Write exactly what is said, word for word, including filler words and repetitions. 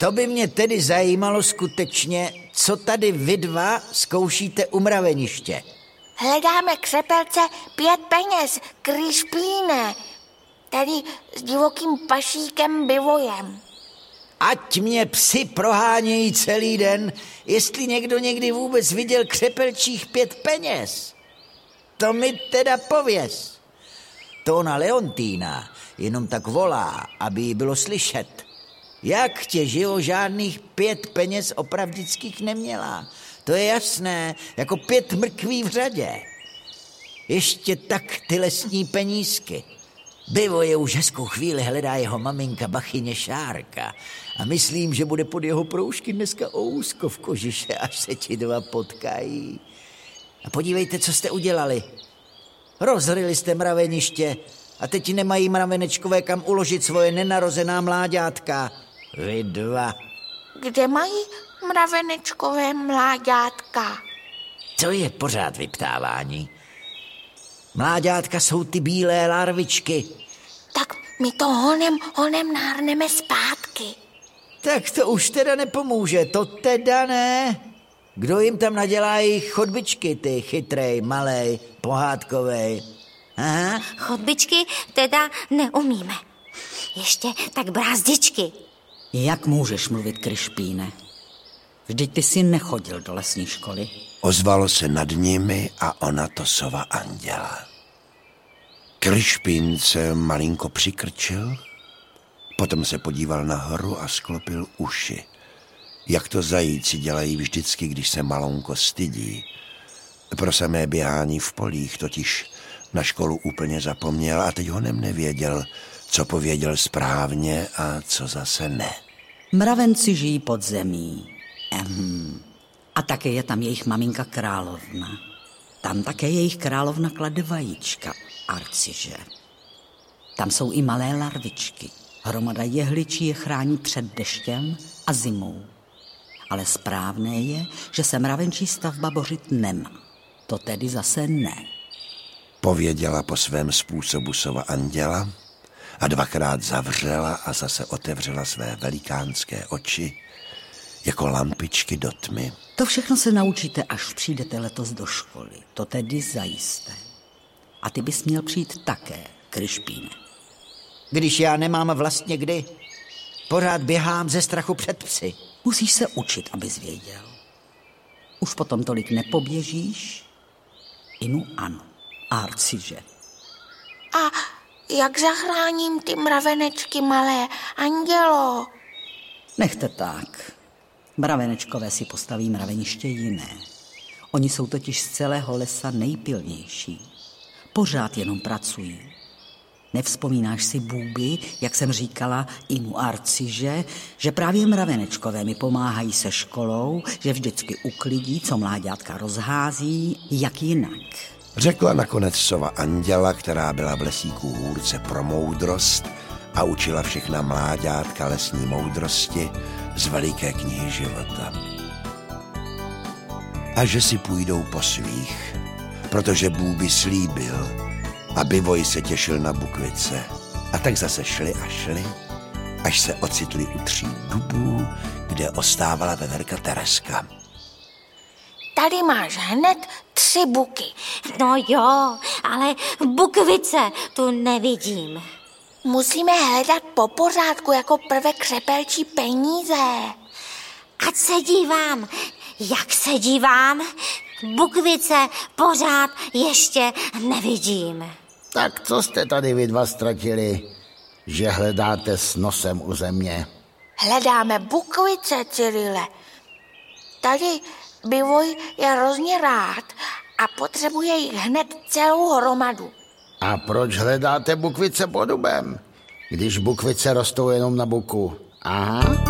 To by mě tedy zajímalo skutečně, co tady vy dva zkoušíte u mraveniště. Hledáme křepelce pět peněz, Krišpíne. Tady s divokým pašíkem Bivojem. Ať mě psi prohánějí celý den, jestli někdo někdy vůbec viděl křepelčích pět peněz. To mi teda pověz. To ona Leontýna jenom tak volá, aby jí bylo slyšet. Jak tě živo žádných pět peněz opravdických neměla. To je jasné, jako pět mrkví v řadě. Ještě tak ty lesní penízky. Bivo je už hezkou chvíli hledá jeho maminka Bachyně Šárka a myslím, že bude pod jeho proužky dneska ousko v kožiše, až se ti dva potkají. A podívejte, co jste udělali. Rozryli jste mraveniště a teď nemají mravenečkové kam uložit svoje nenarozená mláďátka. Vy dva. Kde mají mravenečkové mláďátka? Co je pořád vyptávání? Mláďátka jsou ty bílé larvičky. Tak my to honem, honem nárneme zpátky. Tak to už teda nepomůže, to teda ne. Kdo jim tam nadělá jejich chodbičky, ty chytrej, malej, pohádkovej? Aha. Chodbičky teda neumíme. Ještě tak brázdičky. Jak můžeš mluvit, Krišpíne? Vždyť ty jsi nechodil do lesní školy. Ozvalo se nad nimi a ona to sova Anděla. Krišpín se malinko přikrčil, potom se podíval nahoru a sklopil uši. Jak to zajíci dělají vždycky, když se malonko stydí. Pro samé běhání v polích totiž na školu úplně zapomněl a teď honem nevěděl, co pověděl správně a co zase ne. Mravenci žijí pod zemí. Ehm. A také je tam jejich maminka královna. Tam také jejich královna klade vajíčka, arciže. Tam jsou i malé larvičky. Hromada jehličí je chrání před deštěm a zimou. Ale správné je, že se mravenčí stavba bořit nemá. To tedy zase ne. Pověděla po svém způsobu sova Anděla a dvakrát zavřela a zase otevřela své velikánské oči jako lampičky do tmy. To všechno se naučíte, až přijdete letos do školy. To tedy zajisté. A ty bys měl přijít také, Krišpíne. Když já nemám vlastně kdy, pořád běhám ze strachu před psy. Musíš se učit, abys věděl. Už potom tolik nepoběžíš? Inu ano, arciže. A jak zachráním ty mravenečky malé, Andělo? Nechte tak. Mravenečkové si postaví mraveniště jiné. Oni jsou totiž z celého lesa nejpilnější. Pořád jenom pracují. Nevzpomínáš si, Bůby, jak jsem říkala Inu arciže, že právě mravenečkové mi pomáhají se školou, že vždycky uklidí, co mláďátka rozhází, jak jinak. Řekla nakonec sova Anděla, která byla v lesíku hůrce pro moudrost a učila všechna mláďátka lesní moudrosti z veliké knihy života. A že si půjdou po svých, protože Bůby slíbil a Bivoj se těšil na bukvice. A tak zase šli a šli, až se ocitli u tří dubů, kde ostávala veverka Tereska. Tady máš hned tři buky. No jo, ale bukvice tu nevidím. Musíme hledat po pořádku jako prvé křepelčí peníze. Ať se dívám, jak se dívám, bukvice pořád ještě nevidím. Tak co jste tady vy dva ztratili, že hledáte s nosem u země? Hledáme bukvice, Cyrile. Tady Bivoj je hrozně rád a potřebuje jich hned celou hromadu. A proč hledáte bukvice pod dubem, když bukvice rostou jenom na buku? Aha.